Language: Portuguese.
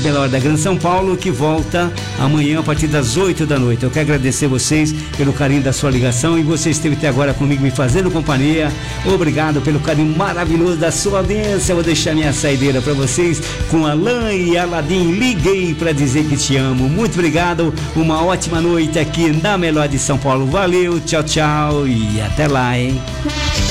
Melhor da Grande São Paulo, que volta amanhã a partir das 8 da noite. Eu quero agradecer vocês pelo carinho da sua ligação, e você esteve até agora comigo me fazendo companhia. Obrigado pelo carinho maravilhoso da sua audiência. Eu vou deixar minha saideira para vocês com Alain e Aladim. Liguei para dizer que te amo. Muito obrigado, uma ótima noite aqui na Melhor de São Paulo. Valeu, tchau, tchau e até lá, hein?